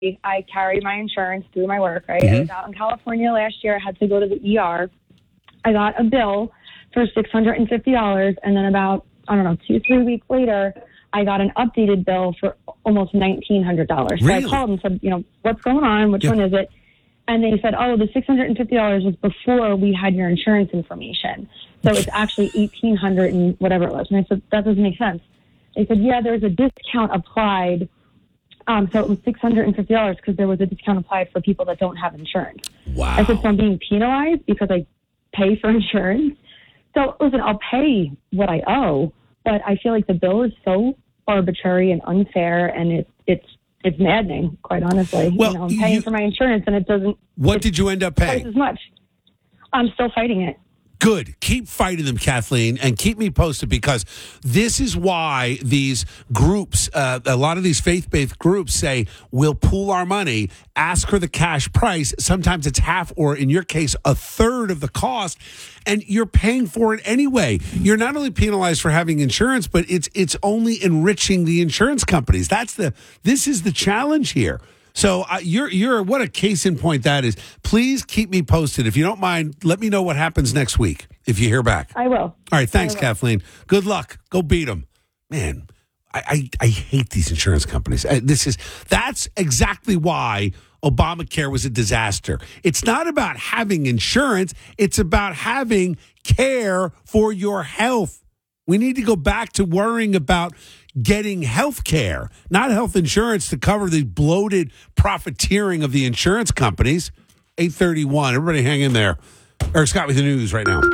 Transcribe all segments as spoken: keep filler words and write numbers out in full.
I carry my insurance through my work, right? Mm-hmm. I was out in California last year. I had to go to the E R. I got a bill for six hundred fifty dollars, and then about, I don't know, two, three weeks later, I got an updated bill for almost nineteen hundred dollars. Really? So I called and said, you know, what's going on? Which yeah. one is it? And they said, oh, the six hundred fifty dollars was before we had your insurance information. So it's actually eighteen hundred dollars and whatever it was. And I said, that doesn't make sense. They said, yeah, there's a discount applied. Um, so it was six hundred fifty dollars because there was a discount applied for people that don't have insurance. Wow. I said, so I'm being penalized because I pay for insurance. So listen, I'll pay what I owe, but I feel like the bill is so arbitrary and unfair, and it, it's it's maddening, quite honestly. Well, you know, I'm paying you, for my insurance, and it doesn't. What did you end up paying? Twice as much. I'm still fighting it. Good. Keep fighting them, Kathleen, and keep me posted, because this is why these groups, uh, a lot of these faith-based groups say, we'll pool our money, ask her the cash price. Sometimes it's half, or in your case, a third of the cost, and you're paying for it anyway. You're not only penalized for having insurance, but it's it's only enriching the insurance companies. That's the this is the challenge here. So uh, you're you're what a case in point that is. Please keep me posted. If you don't mind, let me know what happens next week if you hear back. I will. All right. Thanks, will. Kathleen. Good luck. Go beat them. Man, I, I, I hate these insurance companies. Uh, this is that's exactly why Obamacare was a disaster. It's not about having insurance. It's about having care for your health. We need to go back to worrying about getting health care, not health insurance to cover the bloated profiteering of the insurance companies. eight thirty-one. Everybody hang in there. Eric Scott with the news right now.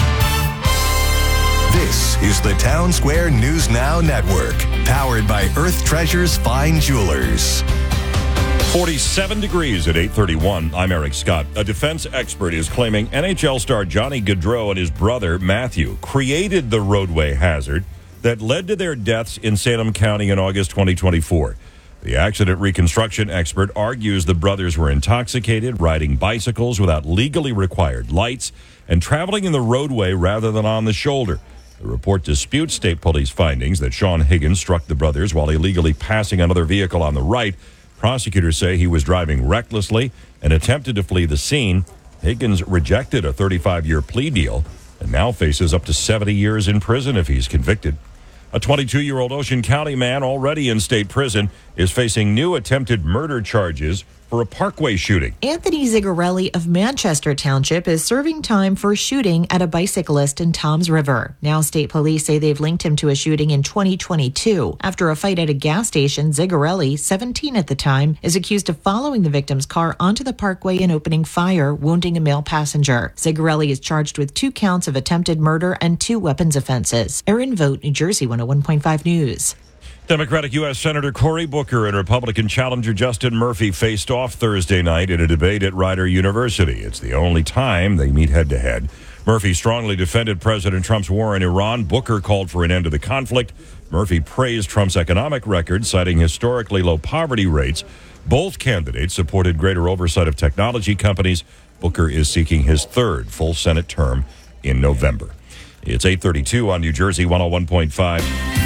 This is the Town Square News Now Network, powered by Earth Treasures Fine Jewelers. forty-seven degrees at eight thirty-one. I'm Eric Scott. A defense expert is claiming N H L star Johnny Gaudreau and his brother Matthew created the roadway hazard that led to their deaths in Salem County in August twenty twenty-four. The accident reconstruction expert argues the brothers were intoxicated, riding bicycles without legally required lights, and traveling in the roadway rather than on the shoulder. The report disputes state police findings that Sean Higgins struck the brothers while illegally passing another vehicle on the right. Prosecutors say he was driving recklessly and attempted to flee the scene. Higgins rejected a thirty-five-year plea deal and now faces up to seventy years in prison if he's convicted. A twenty-two-year-old Ocean County man already in state prison is facing new attempted murder charges for a Parkway shooting. Anthony Zigarelli of Manchester Township is serving time for shooting at a bicyclist in Toms River. Now state police say they've linked him to a shooting in twenty twenty-two. After a fight at a gas station, Zigarelli, seventeen at the time, is accused of following the victim's car onto the Parkway and opening fire, wounding a male passenger. Zigarelli is charged with two counts of attempted murder and two weapons offenses. Erin Vogt, New Jersey one oh one point five News. Democratic U S Senator Cory Booker and Republican challenger Justin Murphy faced off Thursday night in a debate at Rider University. It's the only time they meet head-to-head. Murphy strongly defended President Trump's war in Iran. Booker called for an end to the conflict. Murphy praised Trump's economic record, citing historically low poverty rates. Both candidates supported greater oversight of technology companies. Booker is seeking his third full Senate term in November. It's eight thirty-two on New Jersey one oh one point five.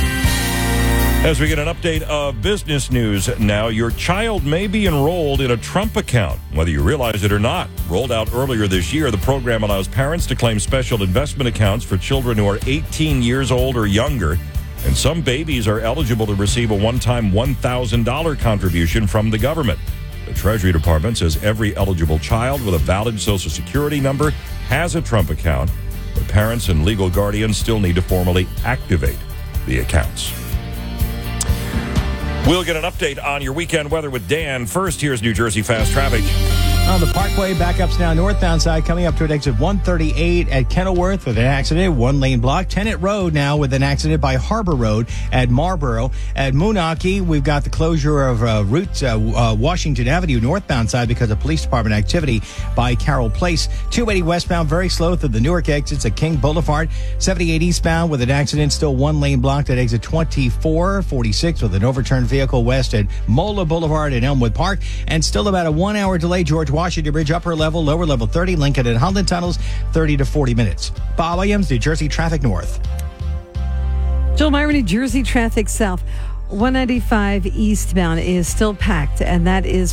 As we get an update of business news now, your child may be enrolled in a Trump account, whether you realize it or not. Rolled out earlier this year, the program allows parents to claim special investment accounts for children who are eighteen years old or younger, and some babies are eligible to receive a one-time one thousand dollars contribution from the government. The Treasury Department says every eligible child with a valid Social Security number has a Trump account, but parents and legal guardians still need to formally activate the accounts. We'll get an update on your weekend weather with Dan. First, here's New Jersey Fast Traffic. On the Parkway, backups now northbound side coming up to an exit one thirty-eight at Kenilworth with an accident, one lane block. Tennant Road now with an accident by Harbor Road at Marlboro. At Moonachie, we've got the closure of uh, Route uh, uh, Washington Avenue northbound side because of police department activity by Carroll Place. two eighty westbound, very slow through the Newark exits at King Boulevard. seventy-eight eastbound with an accident, still one lane blocked at exit twenty-four. forty-six with an overturned vehicle west at Mola Boulevard and Elmwood Park. And still about a one hour delay, George Washington Bridge, upper level, lower level thirty, Lincoln and Holland tunnels, thirty to forty minutes. Bob Williams, New Jersey Traffic North. Jill Myra, New Jersey Traffic South. one ninety-five eastbound is still packed, and that is